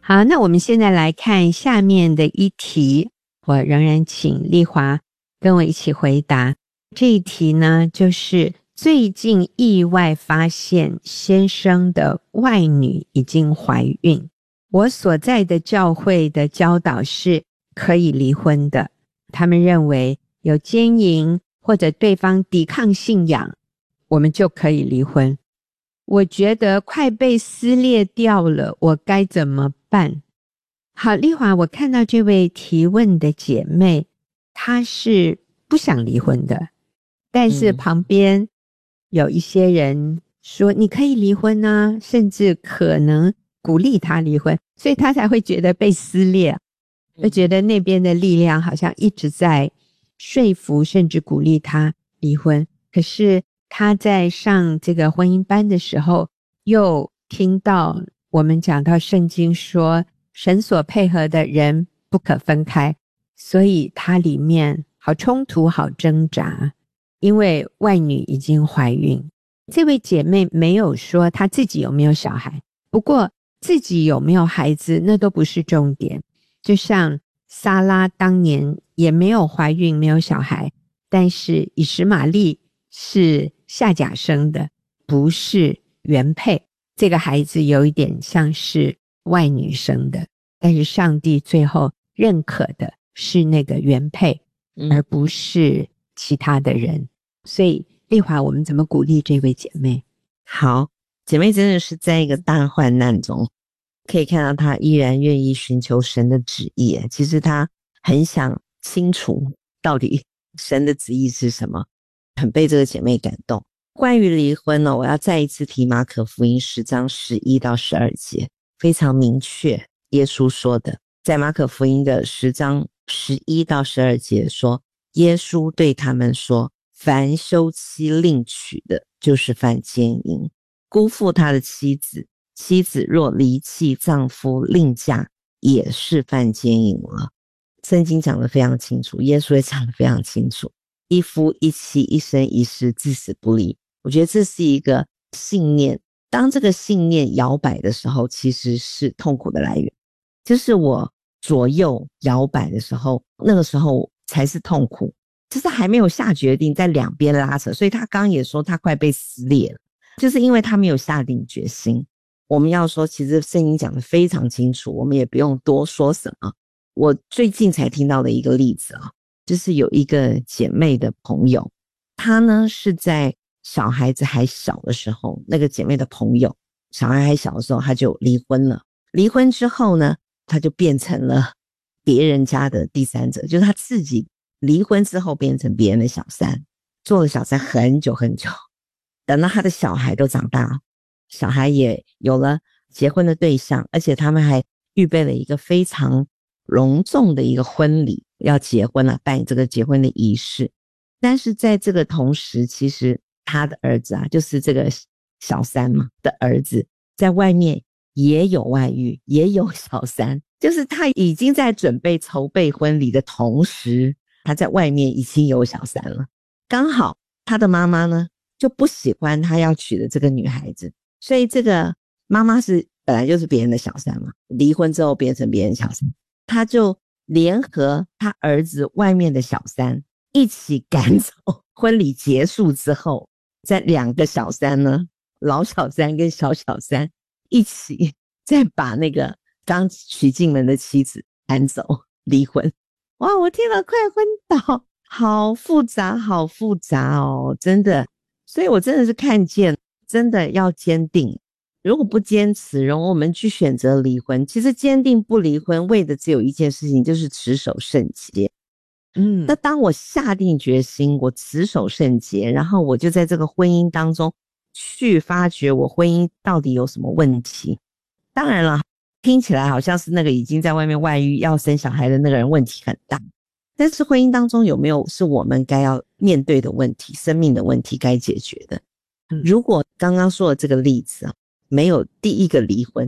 好，那我们现在来看下面的一题，我仍然请丽华跟我一起回答。这一题呢，就是最近意外发现先生的外女已经怀孕。我所在的教会的教导是可以离婚的，他们认为有奸淫或者对方抵抗信仰，我们就可以离婚。我觉得快被撕裂掉了，我该怎么办？好，丽华，我看到这位提问的姐妹，她是不想离婚的，但是旁边有一些人说你可以离婚啊，甚至可能鼓励她离婚，所以她才会觉得被撕裂，就觉得那边的力量好像一直在说服甚至鼓励她离婚。可是她在上这个婚姻班的时候，又听到我们讲到圣经说神所配合的人不可分开，所以她里面好冲突好挣扎，因为外女已经怀孕。这位姐妹没有说她自己有没有小孩，不过自己有没有孩子那都不是重点，就像撒拉当年也没有怀孕没有小孩，但是以实玛利是夏甲生的，不是原配，这个孩子有一点像是外女生的，但是上帝最后认可的是那个原配，而不是其他的人。所以丽华，我们怎么鼓励这位姐妹？ 好，姐妹真的是在一个大患难中，可以看到她依然愿意寻求神的旨意。其实她很想清楚到底神的旨意是什么，很被这个姐妹感动。关于离婚呢，我要再一次提马可福音10章11到12节，非常明确耶稣说的。在马可福音的10章11到12节说，耶稣对他们说，凡休妻另娶的就是犯奸淫，辜负他的妻子，妻子若离弃丈夫另嫁，也是犯奸淫了。圣经讲得非常清楚，耶稣也讲得非常清楚，一夫一妻一生一世，至死不离。我觉得这是一个信念，当这个信念摇摆的时候，其实是痛苦的来源。就是我左右摇摆的时候，那个时候才是痛苦，就是还没有下决定，在两边拉扯。所以他刚刚也说他快被撕裂了，就是因为他没有下定决心。我们要说其实圣经讲得非常清楚，我们也不用多说什么。我最近才听到的一个例子啊，就是有一个姐妹的朋友，她呢是在小孩子还小的时候，那个姐妹的朋友小孩还小的时候，她就离婚了。离婚之后呢，她就变成了别人家的第三者，就是她自己离婚之后变成别人的小三，做了小三很久很久。等到她的小孩都长大，小孩也有了结婚的对象，而且他们还预备了一个非常隆重的一个婚礼，要结婚了，办这个结婚的仪式。但是在这个同时，其实他的儿子啊，就是这个小三嘛的儿子，在外面也有外遇，也有小三，就是他已经在准备筹备婚礼的同时，他在外面已经有小三了。刚好他的妈妈呢就不喜欢他要娶的这个女孩子，所以这个妈妈是本来就是别人的小三嘛，离婚之后变成别人小三，他就联合他儿子外面的小三一起赶走。婚礼结束之后，在两个小三呢，老小三跟小小三一起再把那个刚娶进门的妻子赶走，离婚。哇，我听了快昏倒，好复杂好复杂哦，真的。所以我真的是看见真的要坚定，如果不坚持，然后我们去选择离婚，其实坚定不离婚为的只有一件事情，就是持守圣洁。那当我下定决心，我持守圣洁，然后我就在这个婚姻当中去发掘我婚姻到底有什么问题。当然了，听起来好像是那个已经在外面外遇要生小孩的那个人问题很大，但是婚姻当中有没有是我们该要面对的问题，生命的问题该解决的？如果刚刚说的这个例子啊，没有第一个离婚，